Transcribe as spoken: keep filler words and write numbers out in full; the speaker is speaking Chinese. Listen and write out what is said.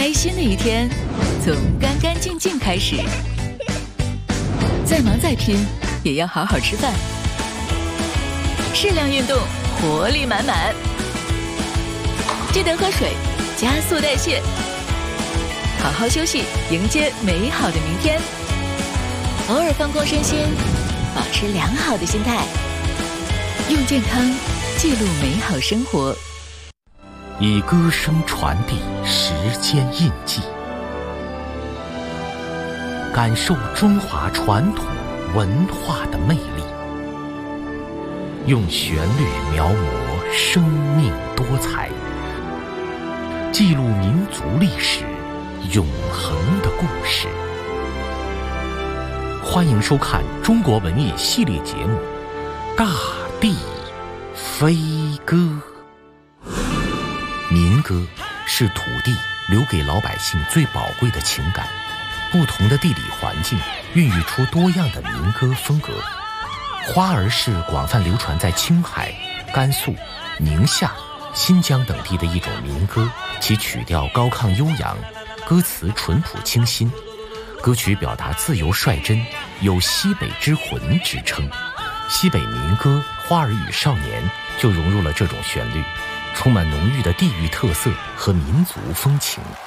开心的一天从干干净净开始，再忙再拼也要好好吃饭，适量运动，活力满满。记得喝水，加速代谢，好好休息，迎接美好的明天。偶尔放空身心，保持良好的心态，用健康记录美好生活。 以歌声传递时间印记，感受中华传统文化的魅力，用旋律描摹生命多彩，记录民族历史永恒的故事。欢迎收看中国文艺系列节目《大地飞歌》。民歌是土地留给老百姓最宝贵的情感，不同的地理环境孕育出多样的民歌风格。花儿是广泛流传在青海、甘肃、宁夏、新疆等地的一种民歌，其曲调高亢悠扬，歌词淳朴清新。歌曲表达自由率真，有西北之魂之称。西北民歌《花儿与少年》就融入了这种旋律，充满浓郁的地域特色和民族风情。